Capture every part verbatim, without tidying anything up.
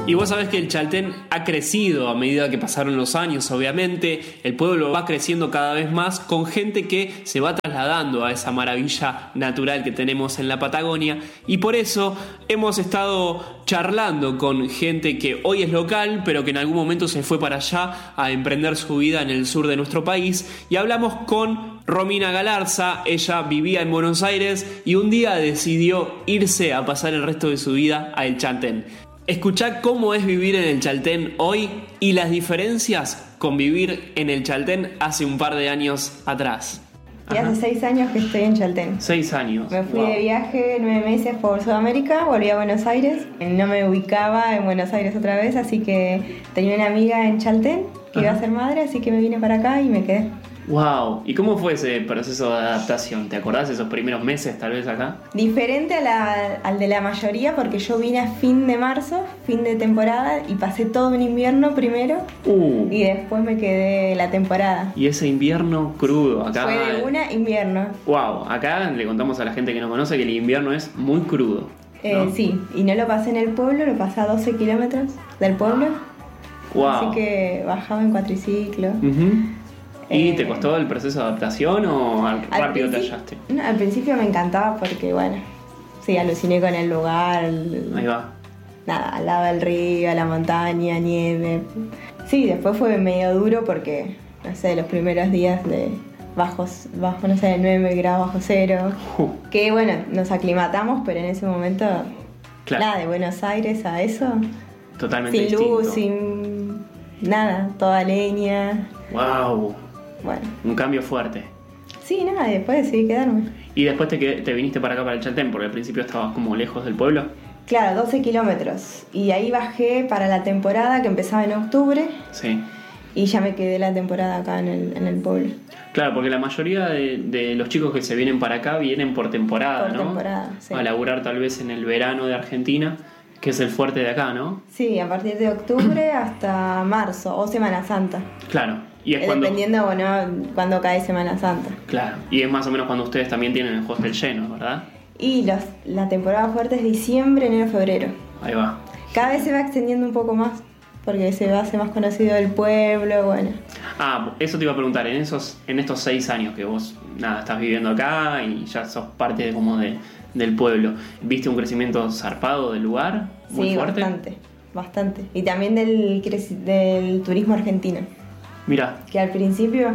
Y vos sabés que el Chaltén ha crecido a medida que pasaron los años, obviamente. El pueblo va creciendo cada vez más con gente que se va trasladando a esa maravilla natural que tenemos en la Patagonia. Y por eso hemos estado charlando con gente que hoy es local, pero que en algún momento se fue para allá a emprender su vida en el sur de nuestro país. Y hablamos con Romina Galarza. Ella vivía en Buenos Aires y un día decidió irse a pasar el resto de su vida a el Chaltén. Escuchá cómo es vivir en el Chaltén hoy y las diferencias con vivir en el Chaltén hace un par de años atrás. Y hace seis años que estoy en Chaltén. Seis años. Me fui wow. de viaje nueve meses por Sudamérica, volví a Buenos Aires. No me ubicaba en Buenos Aires otra vez, así que tenía una amiga en Chaltén que Ajá. iba a ser madre, así que me vine para acá y me quedé. Wow. ¿Y cómo fue ese proceso de adaptación? ¿Te acordás de esos primeros meses tal vez acá? Diferente a la, al de la mayoría porque yo vine a fin de marzo, fin de temporada, y pasé todo un invierno primero uh. y después me quedé la temporada. Y ese invierno crudo acá. Fue de una invierno. Wow, acá le contamos a la gente que no conoce que el invierno es muy crudo, ¿no? Eh, sí, y no lo pasé en el pueblo, lo pasé a doce kilómetros del pueblo. Wow. Así que bajaba en cuatriciclo. Uh-huh. ¿Y eh, te costó el proceso de adaptación o al al rápido te principi- hallaste? No, al principio me encantaba porque, bueno, sí, aluciné con el lugar. El, Ahí va. Nada, al lado del río, la montaña, nieve. Sí, después fue medio duro porque, no sé, los primeros días de bajos, bajo, no sé, nueve grados bajo cero. Uh. Que, bueno, nos aclimatamos, pero en ese momento, Claro. nada, de Buenos Aires a eso. Totalmente Sin distinto. luz, sin nada, toda leña. Wow. Bueno. Un cambio fuerte. Sí, nada, después decidí quedarme. ¿Y después te, qued- te viniste para acá, para el Chaltén? Porque al principio estabas como lejos del pueblo. Claro, doce kilómetros. Y ahí bajé para la temporada que empezaba en octubre. Sí. Y ya me quedé la temporada acá en el, en el pueblo. Claro, porque la mayoría de, de los chicos que se vienen para acá vienen por temporada, Por ¿no? temporada, sí. A laburar tal vez en el verano de Argentina, que es el fuerte de acá, ¿no? Sí, a partir de octubre hasta marzo o Semana Santa. Claro. Y es Eh, cuando... Dependiendo, bueno, cuando cae Semana Santa. Claro. Y es más o menos cuando ustedes también tienen el hostel lleno, ¿verdad? Y los, la temporada fuerte es diciembre, enero, febrero. Ahí va. Cada vez se va extendiendo un poco más, porque se va a hacer más conocido el pueblo, bueno. Ah, eso te iba a preguntar, en esos, en estos seis años que vos, nada, estás viviendo acá y ya sos parte de, como de, del pueblo, ¿viste un crecimiento zarpado del lugar? Muy Sí, fuerte. bastante, bastante. Y también del, creci- del turismo argentino. Mira, Que al principio,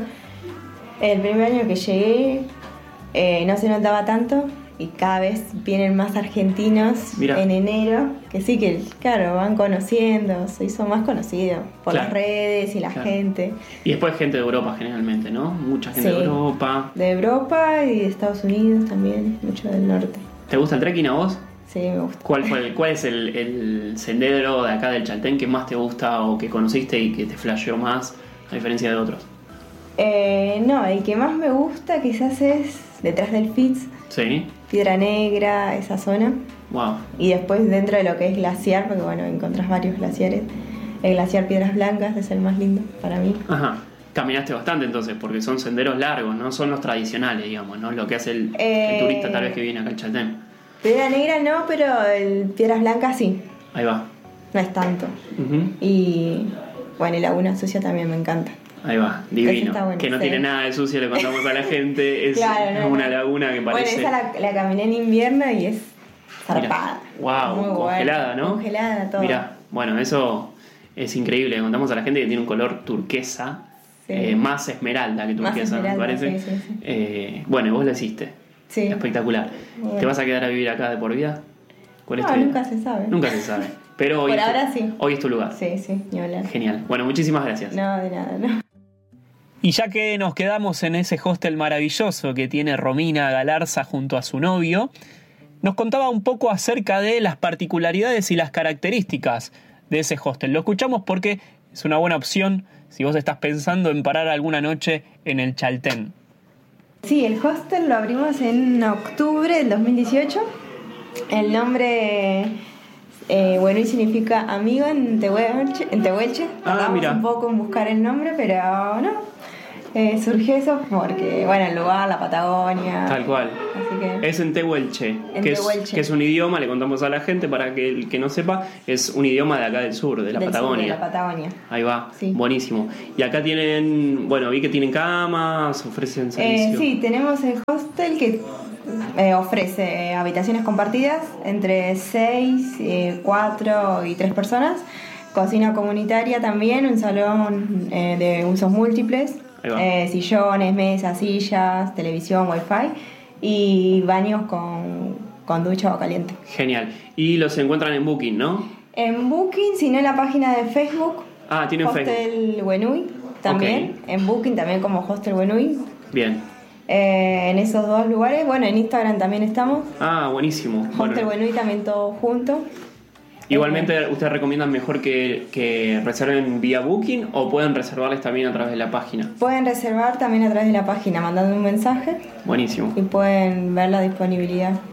el primer año que llegué, eh, no se notaba tanto. Y cada vez vienen más argentinos Mirá. en enero, que sí que, claro, van conociendo, se hizo más conocido por Claro. las redes y la Claro. gente. y después gente de Europa generalmente, ¿no? Mucha gente Sí. de Europa. De Europa y de Estados Unidos también, mucho del norte. ¿Te gusta el trekking a vos? Sí, me gusta. ¿Cuál, fue el, cuál es el, el sendero de acá del Chaltén que más te gusta o que conociste y que te flasheó más a diferencia de otros? Eh, no, el que más me gusta quizás es detrás del Fitz, Sí. Piedra Negra, esa zona. Wow. Y después dentro de lo que es glaciar, porque bueno, encontrás varios glaciares. El glaciar Piedras Blancas es el más lindo para mí. Ajá. Caminaste bastante entonces, porque son senderos largos, no son los tradicionales, digamos, ¿no? Lo que hace el, Eh, el turista tal vez que viene acá al Chaltén. Piedra Negra no, pero el Piedras Blancas sí. Ahí va. No es tanto. Ujú. Y bueno, y Laguna Sucia también me encanta. Ahí va, divino. está bueno, que no sí. tiene nada de sucio, le contamos a la gente. Es, Claro, no, es una no. laguna que parece. Bueno, esa la, la caminé en invierno y es zarpada. Wow, Muy congelada, buena. ¿no? Congelada, todo. Mirá, bueno, eso es increíble. Le contamos a la gente que tiene un color turquesa, Sí. eh, más esmeralda que Más turquesa, esmeralda, me parece. sí, sí, sí. Eh, bueno, y vos la hiciste. Sí. Espectacular. Bueno. ¿Te vas a quedar a vivir acá de por vida? ¿Cuál es No, tu idea? nunca se sabe. Nunca se sabe. Pero hoy, Por es tu- ahora sí. hoy es tu lugar. Sí, sí, ni hablar. Genial. Bueno, muchísimas gracias. No, de nada, no. Y ya que nos quedamos en ese hostel maravilloso que tiene Romina Galarza junto a su novio, nos contaba un poco acerca de las particularidades y las características de ese hostel. Lo escuchamos porque es una buena opción si vos estás pensando en parar alguna noche en el Chaltén. Sí, el hostel lo abrimos en octubre del dos mil dieciocho. El nombre, eh, bueno, y significa amigo en Tehuelche. En Tehuelche. Ah, Tardamos mira. un poco en buscar el nombre, pero no. Eh, surgió eso porque, bueno, el lugar, la Patagonia. Tal cual. Así que... Es en tehuelche, En que, tehuelche. Es, que es un idioma, le contamos a la gente para que el que no sepa, es un idioma de acá del sur, de la del sur Patagonia. de la Patagonia. Ahí va, Sí. buenísimo. Y acá tienen, bueno, vi que tienen camas, ofrecen servicio. Eh, sí, tenemos el hostel que eh, ofrece habitaciones compartidas entre seis, cuatro y tres personas. Cocina comunitaria también, un salón eh, de usos múltiples. Ahí va. Eh, sillones, mesas, sillas, televisión, wifi y baños con, con ducha o caliente. Genial. Y los encuentran en Booking, ¿no? En Booking, si no en la página de Facebook, Ah, tienen Hostel Facebook. Wenui, también. Ok. En Booking también como Hostel Wenui. Bien. Eh, en esos dos lugares. Bueno, en Instagram también estamos. Ah, buenísimo. Hostel Bueno, Wenui también todo junto. igualmente, ¿ustedes recomiendan mejor que, que reserven vía Booking o pueden reservarles también a través de la página? Pueden reservar también a través de la página mandando un mensaje Buenísimo. y pueden ver la disponibilidad.